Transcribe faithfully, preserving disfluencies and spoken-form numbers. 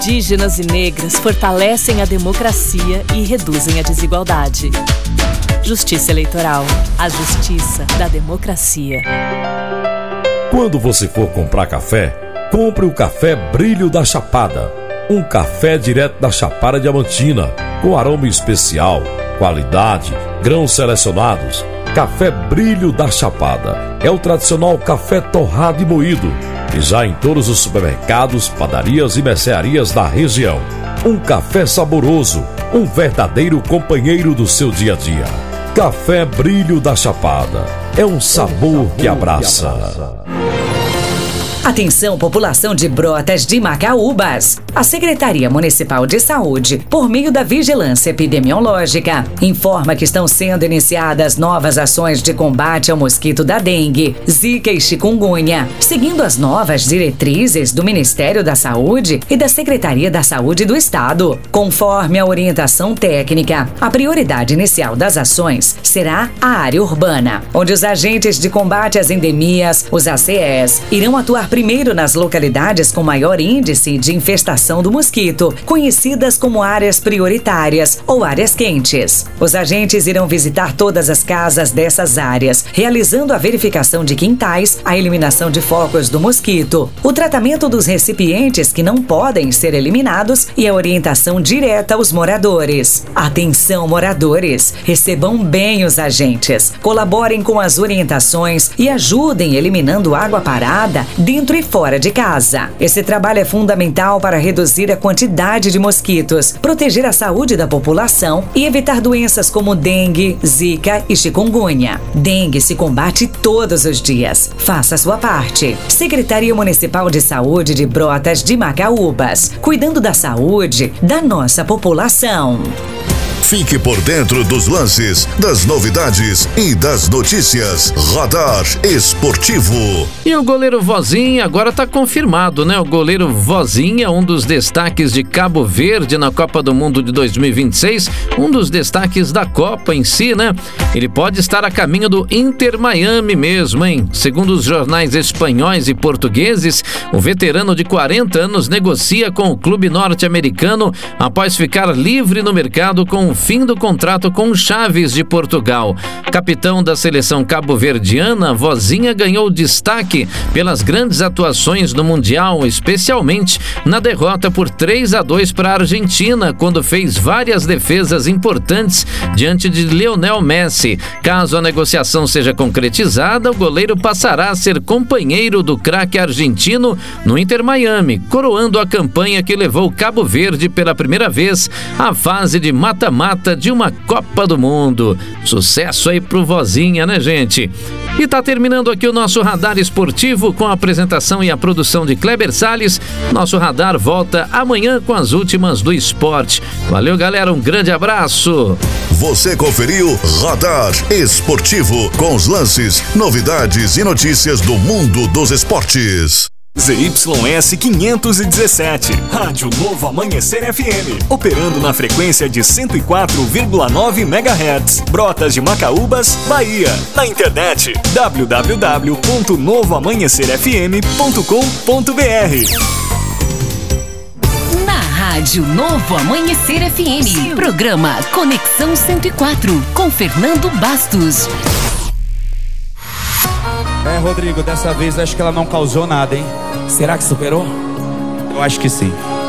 Indígenas e negras fortalecem a democracia e reduzem a desigualdade. Justiça Eleitoral, a justiça da democracia. Quando você for comprar café, compre o café Brilho da Chapada. Um café direto da Chapada Diamantina, com aroma especial, qualidade, grãos selecionados. Café Brilho da Chapada é o tradicional café torrado e moído, e já em todos os supermercados, padarias e mercearias da região. Um café saboroso, um verdadeiro companheiro do seu dia a dia. Café Brilho da Chapada é um sabor que abraça. Atenção, população de Brotas de Macaúbas. A Secretaria Municipal de Saúde, por meio da Vigilância Epidemiológica, informa que estão sendo iniciadas novas ações de combate ao mosquito da dengue, zika e chikungunya, seguindo as novas diretrizes do Ministério da Saúde e da Secretaria da Saúde do Estado. Conforme a orientação técnica, a prioridade inicial das ações será a área urbana, onde os agentes de combate às endemias, os A C Es, irão atuar primeiro nas localidades com maior índice de infestação do mosquito, conhecidas como áreas prioritárias ou áreas quentes. Os agentes irão visitar todas as casas dessas áreas, realizando a verificação de quintais, a eliminação de focos do mosquito, o tratamento dos recipientes que não podem ser eliminados e a orientação direta aos moradores. Atenção, moradores! Recebam bem os agentes, colaborem com as orientações e ajudem eliminando água parada dentro e fora de casa. Esse trabalho é fundamental para reduzir a quantidade de mosquitos, proteger a saúde da população e evitar doenças como dengue, zika e chikungunya. Dengue se combate todos os dias. Faça a sua parte. Secretaria Municipal de Saúde de Brotas de Macaúbas, cuidando da saúde da nossa população. Fique por dentro dos lances, das novidades e das notícias. Radar Esportivo. E o goleiro Vozinha agora está confirmado, né? O goleiro Vozinha, um dos destaques de Cabo Verde na Copa do Mundo de dois mil e vinte e seis, um dos destaques da Copa em si, né? Ele pode estar a caminho do Inter Miami mesmo, hein? Segundo os jornais espanhóis e portugueses, o veterano de quarenta anos negocia com o clube norte-americano após ficar livre no mercado com o fim do contrato com o Chaves de Portugal. Capitão da seleção cabo-verdiana, Vozinha ganhou destaque pelas grandes atuações no Mundial, especialmente na derrota por três a dois para a Argentina, quando fez várias defesas importantes diante de Lionel Messi. Caso a negociação seja concretizada, o goleiro passará a ser companheiro do craque argentino no Inter Miami, coroando a campanha que levou Cabo Verde pela primeira vez à fase de mata-mata de uma Copa do Mundo. Sucesso aí pro Vozinha, né, gente? E tá terminando aqui o nosso Radar Esportivo com a apresentação e a produção de Kleber Salles. Nosso radar volta amanhã com as últimas do esporte. Valeu, galera, um grande abraço. Você conferiu Radar Esportivo com os lances, novidades e notícias do mundo dos esportes. Z Y S quinhentos e dezessete, Rádio Novo Amanhecer F M, operando na frequência de cento e quatro vírgula nove megahertz, Brotas de Macaúbas, Bahia. Na internet, w w w ponto novo amanhecer f m ponto com ponto b r. Na Rádio Novo Amanhecer F M, Sim. Programa Conexão cento e quatro, com Fernando Bastos. É, Rodrigo, dessa vez acho que ela não causou nada, hein? Será que superou? Eu acho que sim.